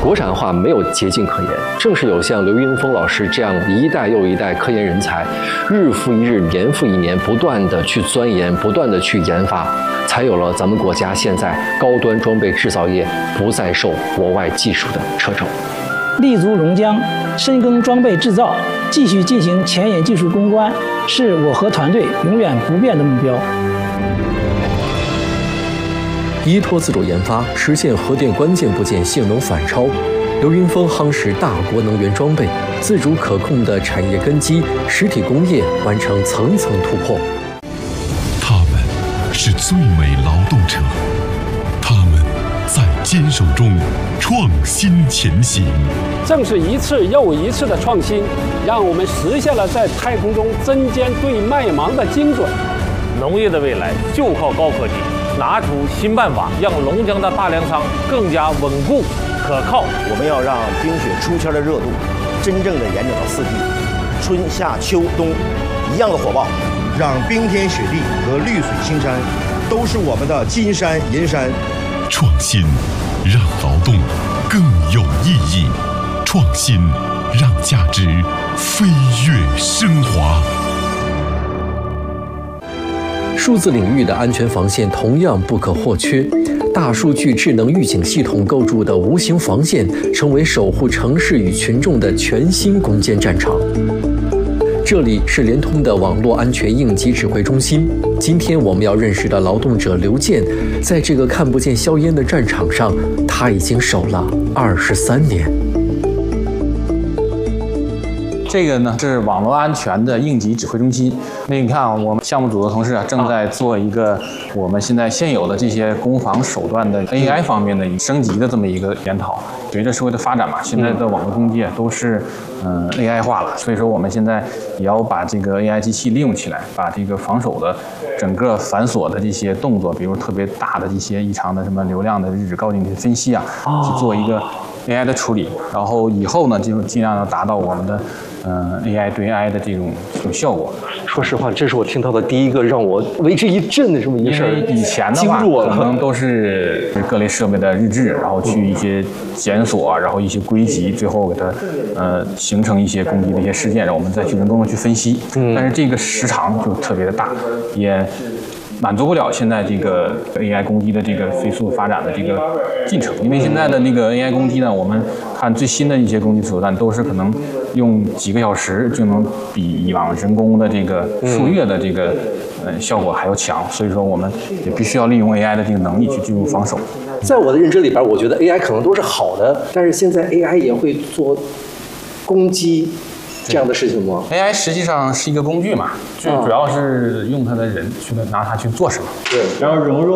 国产化没有捷径可言，正是有像刘云峰老师这样一代又一代科研人才，日复一日、年复一年，不断的去钻研，不断的去研发，才有了咱们国家现在高端装备制造业不再受国外技术的掣肘。 立足龙江，深耕装备制造，继续进行前沿技术攻关，是我和团队永远不变的目标。 依托自主研发，实现核电关键部件性能反超。刘云峰夯实大国能源装备，自主可控的产业根基，实体工业完成层层突破。 他们是最美劳动者，他们在坚守中创新前行。 正是一次又一次的创新，让我们实现了在太空中针尖对麦芒的精准。 农业的未来就靠高科技，拿出新办法，让龙江的大粮仓更加稳固可靠。 我们要让冰雪出签的热度真正的延展到4季，春夏秋冬一样的火爆， 让冰天雪地和绿水青山都是我们的金山银山。 创新让劳动更有意义，创新让价值飞跃升华。 数字领域的安全防线同样不可或缺，大数据智能预警系统构筑的无形防线，成为守护城市与群众的全新攻坚战场。这里是联通的网络安全应急指挥中心。今天我们要认识的劳动者刘健，在这个看不见硝烟的战场上，他已经守了23年。 这个呢是网络安全的应急指挥中心。那你看，我们项目组的同事啊，正在做一个我们现在现有的这些攻防手段的 AI 方面的升级的这么一个研讨。随着社会的发展嘛，现在的网络攻击都是AI 化了，所以说我们现在也要把这个 AI 机器利用起来，把这个防守的整个繁琐的这些动作，比如特别大的这些异常的什么流量的日志高精的分析啊，去做一个 AI 的处理，然后以后呢就尽量要达到我们的AI 对 AI 的这种效果。 说实话，这是我听到的第一个让我为之一振的这么一事儿。 以前的话，可能都是各类设备的日志，然后去一些检索，然后一些归集，最后给它形成一些攻击的一些事件，让我们再去人工的去分析。但是这个时长就特别的大，也满足不了现在这个 AI 攻击的这个飞速发展的这个进程。因为现在的那个 AI 攻击呢，我们看最新的一些攻击手段都是可能用几个小时就能比以往人工的这个数月的这个效果还要强，所以说我们也必须要利用 AI 的这个能力去进入防守。 在我的认知里边，我觉得 AI 可能都是好的，但是现在 AI 也会做攻击这样的事情吗？ AI 实际上是一个工具嘛，最主要是用它的人去拿它去做什么。 对， 然后融入